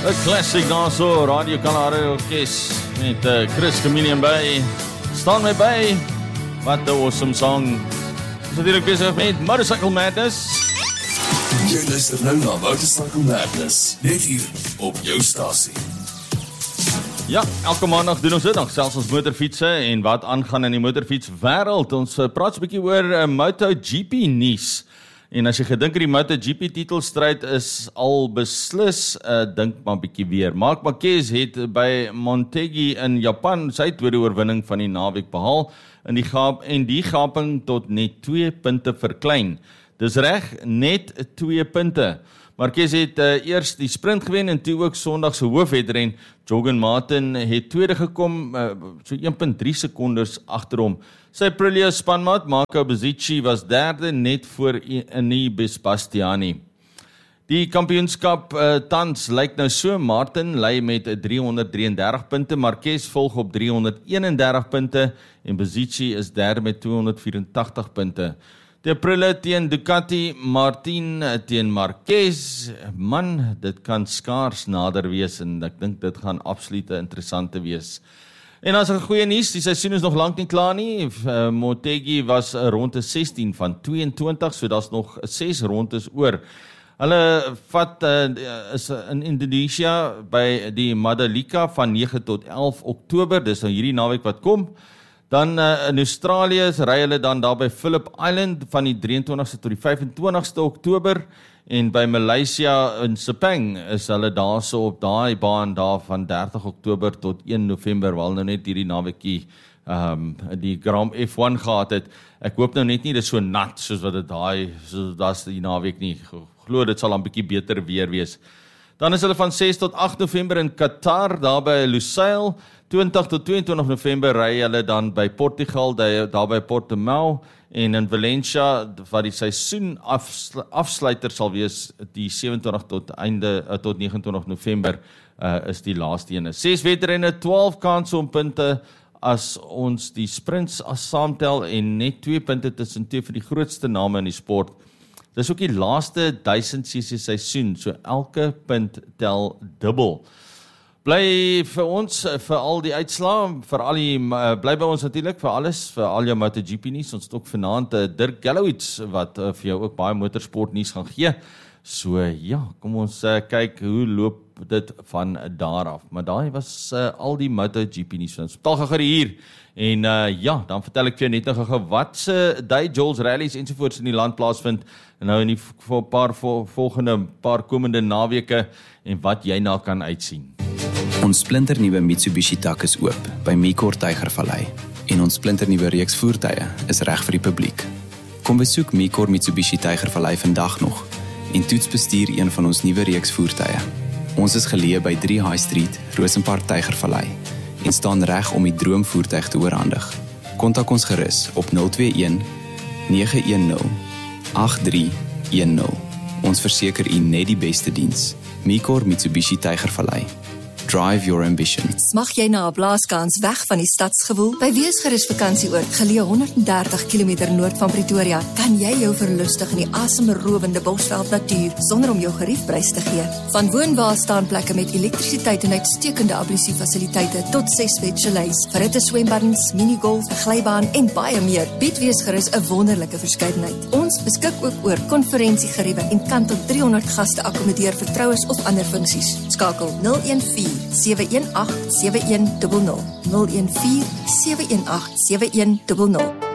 'n classic daarso, Radio Kalahari Orkes met Chris Chameleon by. Staan my by. Wat 'n awesome song. Ons het hier besig met Motorcycle Madness. Jy luister nou na Motorcycle Madness, net hier op jou stasie. Ja, elke maandag doen ons dit, dan gesels ons motorfietsse en wat aangaan in die motorfietswêreld. Ons praat 'n bietjie oor MotoGP nuus. En as jy gedink die MotoGP titelstryd is al beslis, dink maar bietjie weer. Marc Marquez het by Motegi in Japan sy tweede oorwinning van die naweek behaal in die gaping tot net 2 punte verklein. Dis reg, net 2 punte. Marquez het eers die sprint gewen en toe ook Sondag se hoofwedren. Jorgen Martin het tweede gekom, so 1.3 sekondes agter hom. Sy Aprilia spanmaat, Marco Bezzecchi, was derde net voor Ineos Bastianini. Die kampioenskap tans lyk nou so, Martin lei met 333 punte, Marquez volg op 331 punte en Bezzecchi is derde met 284 punte. Die Aprilia teen Ducati, Martin teen Marquez, man, dit kan skaars nader wees en ek dink dit gaan absoluut interessant wees. En as 'n goeie nuus, die seisoen is nog lank nie klaar nie. Motegi was ronde 16 van 22, so daar's nog 6 rondes oor. Hulle vat is in Indonesië by die Mandalika van 9 tot 11 Oktober, dis nou hierdie naweek wat kom. Dan in Australië ry hulle dan daar by Phillip Island van die 23ste tot die 25ste Oktober en by Malaysia in Sepang is hulle daarso op daai baan daar van 30 Oktober tot 1 November, waar nou net hierdie naweekie die Grand F1 gehad het. Ek hoop nou net nie dit so nat soos wat dit daas die naweek nie. Glo dit sal 'n bietjie beter weer wees. Dan is hulle van 6 tot 8 November in Qatar, daar by Lusail. 20 tot 22 November ry hulle dan by Portugal, daar by Portimão, en in Valencia, wat die seisoen afsluiter sal wees, die 27 tot 29 November is die laaste ene. 6 wedrenne, 12 kanse om punte as ons die sprints saamtel en net 2 punte tussen 2 vir die grootste name in die sport. Dis ook die laaste 1000cc seisoen, so elke punt tel dubbel. Bly vir ons, vir al die uitslae, bly by ons natuurlik vir alles, vir al jou MotoGP nuus. Ons het ook vanaand Dirk Gallowitz wat vir jou ook baie motorsport nuus gaan gee. So ja, kom ons kyk hoe loop dit van daar af. Maar daai was al die MotoGP nuus. Ons betal gou hier. En ja, dan vertel ek vir jou net nog gou wat se Jules rallies ensovoorts in die land plaasvind. En nou in die volgende paar komende naweke en wat jy na kan uitsien. Ons splinternuwe Mitsubishi tak is oop by Mekor Tygervallei en ons splinternuwe reeks voertuie is reg vir die publiek. Kom besoek Mekor Mitsubishi Tygervallei vandag nog en toets bestuur een van ons nuwe reeks voertuie. Ons is geleë by 3 High Street, Rosenpark Tygervallei en staan reg om die droomvoertuig te oorhandig. Kontak ons gerus op 021 910 8310. Ons verseker u net die beste diens. Mekor Mitsubishi Tygervallei. Drive your ambition. Smag jy na 'n blaaskans weg van die stadsgewoel? By Weesgerus Vakansieoord, geleë 130 km noord van Pretoria, kan jy jou verlustig in die asemrowende Bosveld natuur sonder om jou geriefprys te gee. Van woonwaarstaanplekke met elektrisiteit en uitstekende ablusiefasiliteite tot 6 chalets, verhitte swembaddens, minigolf, 'n glybaan en baie meer, bied Weesgerus 'n wonderlike verskeidenheid. Ons beskik ook oor konferensiegeriewe en kan tot 300 gaste akkommodeer vir troues of ander funksies. Skakel 014-718-7100. 014-718-7100.